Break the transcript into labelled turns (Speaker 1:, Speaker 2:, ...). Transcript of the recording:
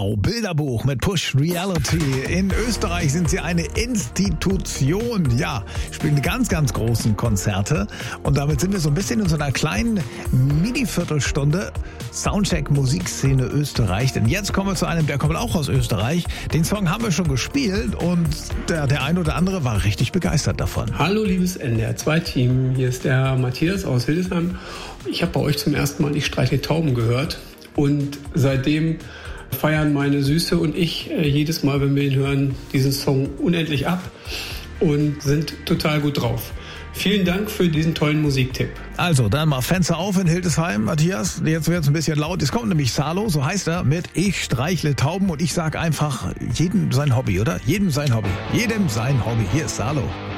Speaker 1: Wow, Bilderbuch mit Push Reality. In Österreich sind sie eine Institution. Ja, spielen ganz, ganz großen Konzerte. Und damit sind wir so ein bisschen in so einer kleinen Mini-Viertelstunde Soundcheck Musikszene Österreich. Denn jetzt kommen wir zu einem, der kommt auch aus Österreich. Den Song haben wir schon gespielt und der ein oder andere war richtig begeistert davon.
Speaker 2: Hallo liebes NDR2-Team, hier ist der Matthias aus Hildesheim. Ich habe bei euch zum ersten Mal Ich streichle Tauben gehört und seitdem feiern meine Süße und ich jedes Mal, wenn wir ihn hören, diesen Song unendlich ab und sind total gut drauf. Vielen Dank für diesen tollen Musiktipp.
Speaker 1: Also, dann mal Fenster auf in Hildesheim, Matthias. Jetzt wird es ein bisschen laut. Jetzt kommt nämlich Salo, so heißt er, mit Ich streichle Tauben und ich sag einfach, jedem sein Hobby, oder? Jedem sein Hobby. Jedem sein Hobby. Hier ist Salo.